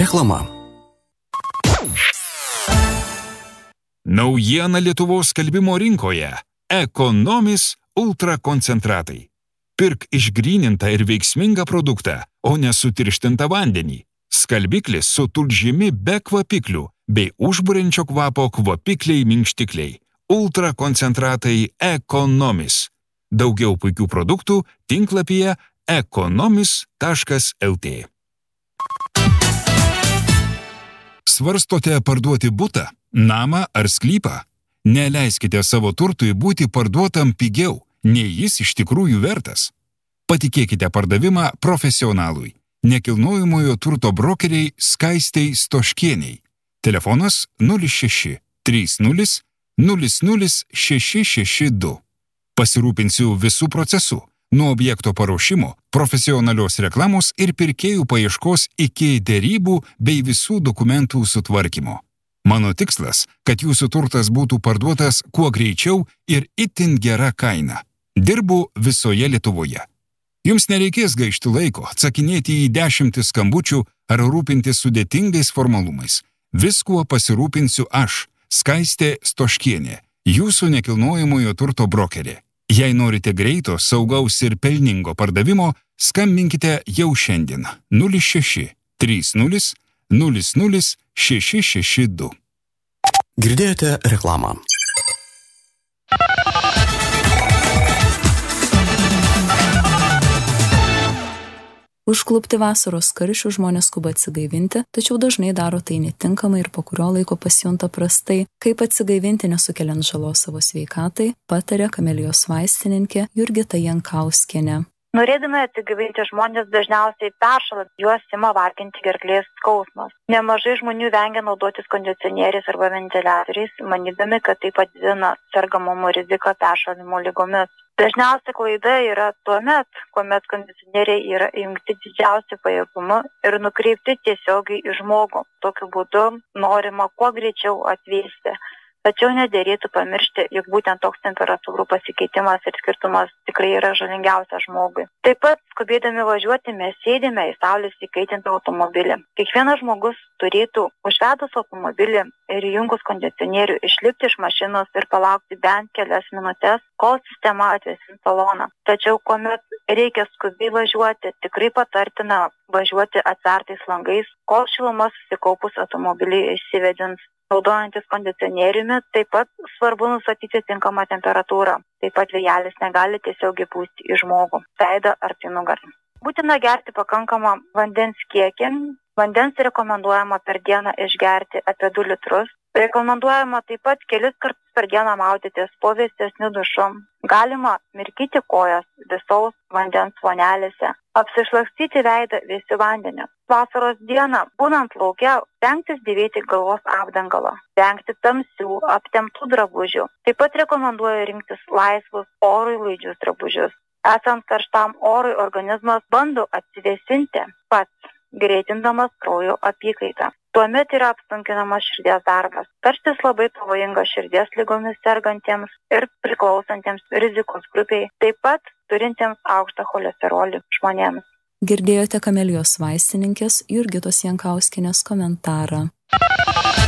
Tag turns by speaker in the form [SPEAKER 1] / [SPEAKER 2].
[SPEAKER 1] Reklama.
[SPEAKER 2] Naujiena Lietuvos skalbimo rinkoje. Ekonomis ultrakoncentratai. Pirk išgrynintą ir veiksmingą produktą, o ne sutirštintą vandenį. Skalbiklis su tulžimi be kvapiklių bei užburiančio kvapo kvapikliai minkštikliai. Ultrakoncentratai Ekonomis. Daugiau puikių produktų tinklapyje ekonomis.lt. Svarstote parduoti butą, namą ar sklypą? Neleiskite savo turtui būti parduotam pigiau, nei jis iš tikrųjų vertas. Patikėkite pardavimą profesionalui. Nekilnojamojo turto brokeriai Skaistei Stoškieniai. Telefonas 06 30 00 662. Pasirūpinsiu visų procesų. Nuo objekto paruošimo, profesionalios reklamos ir pirkėjų paieškos iki derybų bei visų dokumentų sutvarkymo. Mano tikslas, kad jūsų turtas būtų parduotas kuo greičiau ir itin gera kaina. Dirbu visoje Lietuvoje. Jums nereikės gaišti laiko, atsakinėti į 10 skambučių ar rūpintis sudėtingais formalumais. Viskuo pasirūpinsiu aš, Skaistė Stoškienė, jūsų nekilnojamojo turto brokerė. Jei norite greito, saugaus ir pelningo pardavimo, skambinkite jau šiandien 06 30 00 662.
[SPEAKER 1] Girdėjote reklamą.
[SPEAKER 3] Užklupti vasaros karščių žmonės skuba atsigaivinti, tačiau dažnai daro tai netinkamai ir po kurio laiko pasijunta prastai. Kaip atsigaivinti nesukeliant žalos savo sveikatai, patarė Kamelijos vaistininkė Jurgita Jankauskienė.
[SPEAKER 4] Norėdami atsigaivinti žmonės dažniausiai peršąla, juos ima varginti gerklės skausmas. Nemažai žmonių vengia naudotis kondicionieriais arba ventiliatoriais, manydami, kad tai padidina sergamumo riziką peršalimo ligomis. Dažniausia klaida yra tuomet, kuomet kondicionieriai yra įjungti didžiausiu pajėgumu ir nukreipti tiesiogiai į žmogų. Tokiu būdu norima kuo greičiau atvėsti. Tačiau nedėrėtų pamiršti, jog būtent toks temperatūrų pasikeitimas ir skirtumas tikrai yra žalingiausias žmogui. Taip pat, skubėdami važiuoti, mes sėdime į saulės įkaitintą automobilį. Kiekvienas žmogus turėtų užvedus automobilį ir įjungus kondicionierių išlipti iš mašinos ir palaukti bent kelias minutės, kol sistema atvėsins saloną. Tačiau, kuomet reikia skubiai važiuoti, tikrai patartina važiuoti atvertais langais, kol šiluma susikaupus automobilį išsivedins. Naudojantis kondicionieriumi, taip pat svarbu nustatyti tinkamą temperatūrą. Taip pat vėjelis negali tiesiogiai pūsti į žmogų, veidą ar į nugarą. Būtina gerti pakankamą vandens kiekį. Vandens rekomenduojama per dieną išgerti apie 2 litrus. Rekomenduojama taip pat kelis kartus per dieną maudytis po vėsesniu dušu. Galima mirkyti kojas visaus vandens vonelėse. Apsišlakstyti veidą vėsiu vandeniu. Vasaros dieną, būnant lauke, stengtis dėvėti galvos apdangalą. Vengti tamsių, aptemptų drabužių. Taip pat rekomenduoju rinktis laisvus, orui laidžius drabužius. Esant karštam orui, organizmas bando atsivėsinti pats, greitindamas kraujo apykaitą. Tuomet yra apsunkinamas širdies darbas. Karštis labai pavojingas širdies ligomis sergantiems ir priklausantiems rizikos grupiai, taip pat turintiems aukštą cholesterolį žmonėms.
[SPEAKER 3] Girdėjote Kamelijos vaistininkės Jurgitos Jankauskienės komentarą.